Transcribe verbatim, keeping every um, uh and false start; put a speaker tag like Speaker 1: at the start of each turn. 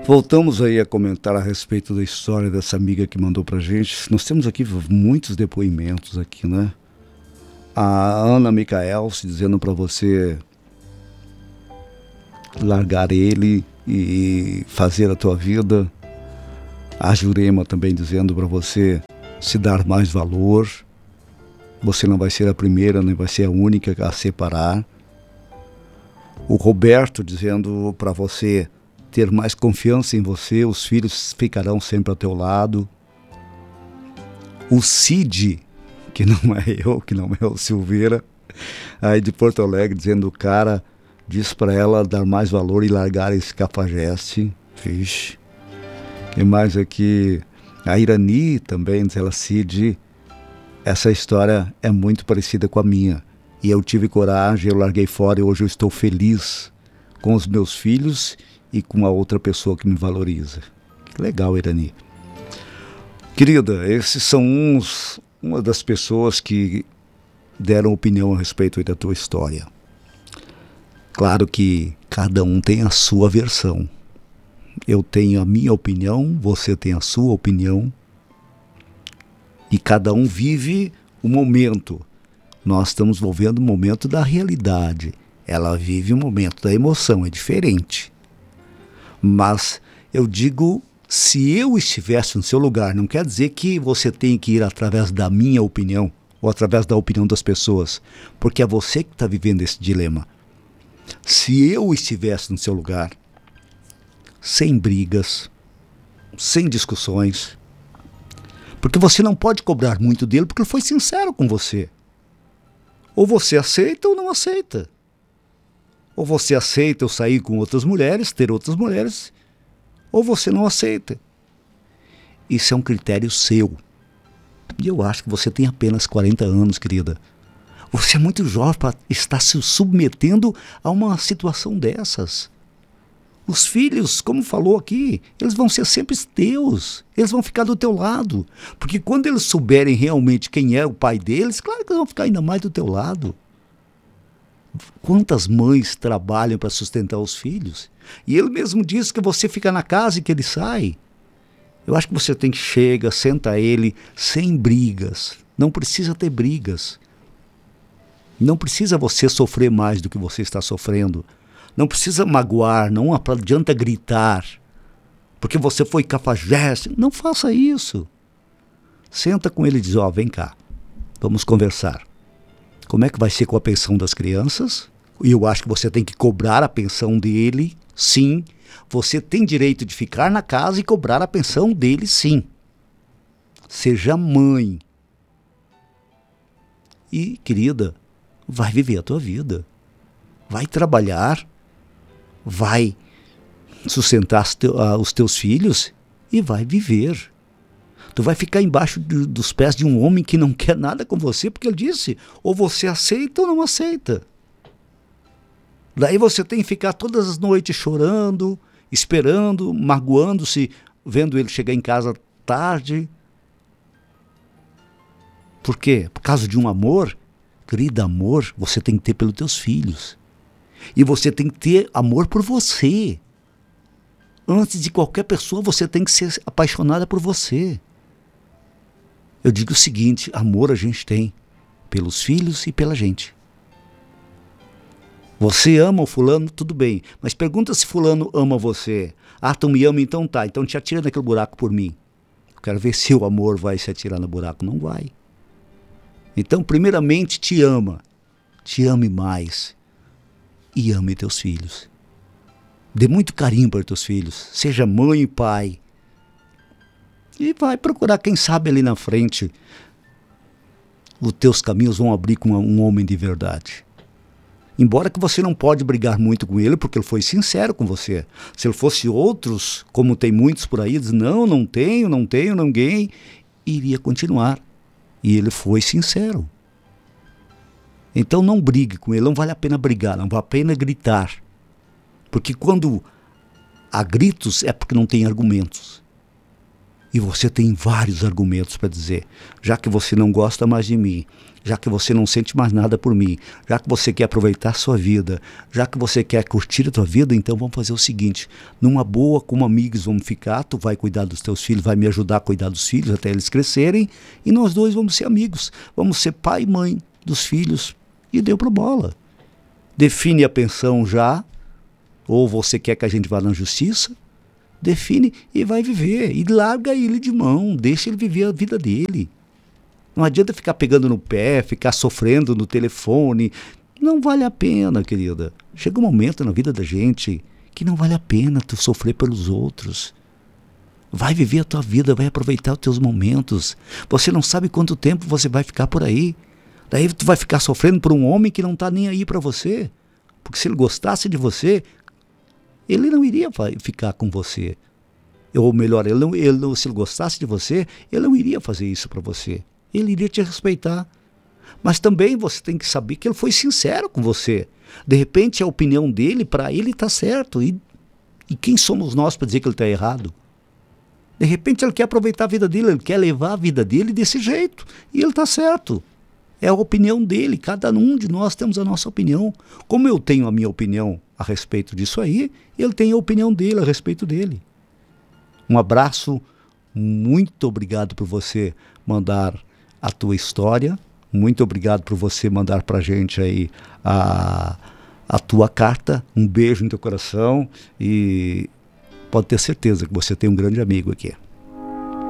Speaker 1: Voltamos aí a comentar a respeito da história dessa amiga que mandou pra gente. Nós temos aqui muitos depoimentos aqui, né? A Ana Micael se dizendo para você largar ele e fazer a tua vida. A Jurema também dizendo para você se dar mais valor. Você não vai ser a primeira, nem vai ser a única a separar. O Roberto dizendo para você ter mais confiança em você, os filhos ficarão sempre ao teu lado. O Cid, que não é eu, que não é o Silveira, aí de Porto Alegre, dizendo o cara diz para ela dar mais valor e largar esse cafajeste. Vixe. E mais aqui, a Irani também, diz ela, Cid, essa história é muito parecida com a minha. E eu tive coragem, eu larguei fora e hoje eu estou feliz com os meus filhos e com a outra pessoa que me valoriza. Que legal, Irani. Querida, esses são uns, uma das pessoas que deram opinião a respeito da tua história. Claro que cada um tem a sua versão. Eu tenho a minha opinião, você tem a sua opinião. E cada um vive o momento. Nós estamos vivendo o momento da realidade. Ela vive o momento da emoção, é diferente. Mas eu digo, se eu estivesse no seu lugar, não quer dizer que você tem que ir através da minha opinião ou através da opinião das pessoas, porque é você que está vivendo esse dilema. Se eu estivesse no seu lugar, sem brigas, sem discussões, porque você não pode cobrar muito dele porque ele foi sincero com você. Ou você aceita ou não aceita. Ou você aceita eu sair com outras mulheres, ter outras mulheres, ou você não aceita. Isso é um critério seu. E eu acho que você tem apenas quarenta anos, querida. Você é muito jovem para estar se submetendo a uma situação dessas. Os filhos, como falou aqui, eles vão ser sempre teus. Eles vão ficar do teu lado. Porque quando eles souberem realmente quem é o pai deles, claro que eles vão ficar ainda mais do teu lado. Quantas mães trabalham para sustentar os filhos? E ele mesmo diz que você fica na casa e que ele sai. Eu acho que você tem que chegar, senta ele, sem brigas. Não precisa ter brigas. Não precisa você sofrer mais do que você está sofrendo. Não precisa magoar, não adianta gritar. Porque você foi cafajeste. Não faça isso. Senta com ele e diz, ó, vem cá, vamos conversar. Como é que vai ser com a pensão das crianças? E eu acho que você tem que cobrar a pensão dele, sim. Você tem direito de ficar na casa e cobrar a pensão dele, sim. Seja mãe. E, querida, vai viver a tua vida. Vai trabalhar, vai sustentar os teus filhos e vai viver. Tu vai ficar embaixo dos pés de um homem que não quer nada com você, porque ele disse, ou você aceita ou não aceita. Daí você tem que ficar todas as noites chorando, esperando, magoando-se, vendo ele chegar em casa tarde. Por quê? Por causa de um amor? Querido, amor você tem que ter pelos teus filhos. E você tem que ter amor por você. Antes de qualquer pessoa, você tem que ser apaixonada por você. Eu digo o seguinte, amor a gente tem pelos filhos e pela gente. Você ama o fulano, tudo bem. Mas pergunta se fulano ama você. Ah, tu me ama, então tá. Então te atira naquele buraco por mim. Eu quero ver se o amor vai se atirar no buraco. Não vai. Então, primeiramente, te ama. Te ame mais. E ame teus filhos. Dê muito carinho para teus filhos. Seja mãe e pai. E vai procurar, quem sabe ali na frente, os teus caminhos vão abrir com um homem de verdade. Embora que você não pode brigar muito com ele, porque ele foi sincero com você. Se ele fosse outros, como tem muitos por aí, diz, não, não tenho, não tenho ninguém, iria continuar. E ele foi sincero. Então não brigue com ele, não vale a pena brigar, não vale a pena gritar. Porque quando há gritos é porque não tem argumentos. E você tem vários argumentos para dizer, já que você não gosta mais de mim, já que você não sente mais nada por mim, já que você quer aproveitar a sua vida, já que você quer curtir a tua vida, então vamos fazer o seguinte, numa boa, como amigos vamos ficar, tu vai cuidar dos teus filhos, vai me ajudar a cuidar dos filhos até eles crescerem, e nós dois vamos ser amigos, vamos ser pai e mãe dos filhos, e deu pro bola. Define a pensão já, ou você quer que a gente vá na justiça, define e vai viver, e larga ele de mão, deixa ele viver a vida dele. Não adianta ficar pegando no pé, ficar sofrendo no telefone. Não vale a pena, querida. Chega um momento na vida da gente que não vale a pena tu sofrer pelos outros. Vai viver a tua vida, vai aproveitar os teus momentos. Você não sabe quanto tempo você vai ficar por aí. Daí tu vai ficar sofrendo por um homem que não está nem aí para você. Porque se ele gostasse de você, ele não iria ficar com você. Ou melhor, ele não, ele não, se ele gostasse de você, ele não iria fazer isso para você. Ele iria te respeitar. Mas também você tem que saber que ele foi sincero com você. De repente a opinião dele, para ele está certo. E, e quem somos nós para dizer que ele está errado? De repente ele quer aproveitar a vida dele, ele quer levar a vida dele desse jeito. E ele está certo. É a opinião dele. Cada um de nós temos a nossa opinião. Como eu tenho a minha opinião a respeito disso aí, ele tem a opinião dele a respeito dele. Um abraço. Muito obrigado por você mandar a tua história, muito obrigado por você mandar pra gente aí a, a tua carta, um beijo no teu coração e pode ter certeza que você tem um grande amigo aqui.